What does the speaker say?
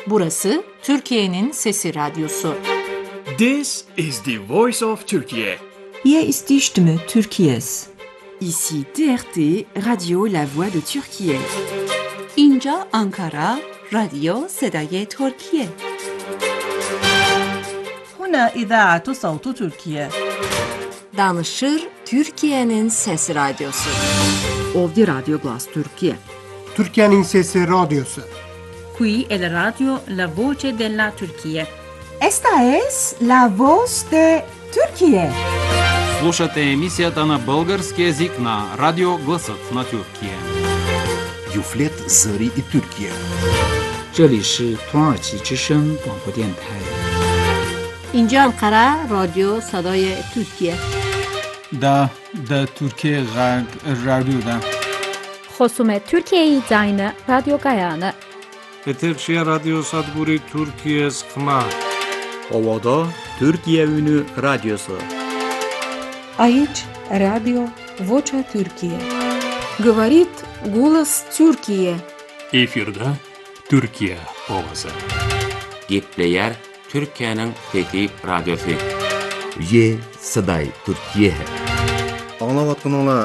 Burası Türkiye'nin Sesi Radyosu. This is the voice of Turkey. Hier ist die Stimme Türkiye's. Ici TRT, Radio La Voix de Türkiye. اینجا آنکارا، رادیو صدای ترکیه. هنا إذاعة صوت تركيا. Danışır Türkiye'nin Sesi Radyosu. Ovdje Radio Glas Türkiye. Türkiye'nin Sesi Radyosu. Qui è la radio La Voce della Turchia. Esta es la voz de Türkiye. Слушате емисията на български език на Радио Гласът на Türkiye. Юфлет Зări и Türkiye. 这里是土耳其之声广播电台。 اینجا انقره رادیو صدای ترکیه. دا ترکیه رادیو خصوم ترکیه زاین رادیو گایانه. Eterşehir Radyo Sadburi Türkiye Skma. Ovada Türkiye Ünü Radyosu. Aici Radio Vocea Türkiye. Говорит голос Türkiye. Efirde Türkiye ovası. Gepleyer Türkiye'nin Fethi Radyosu. Ye Saday Türkiye. Anlavatkanlar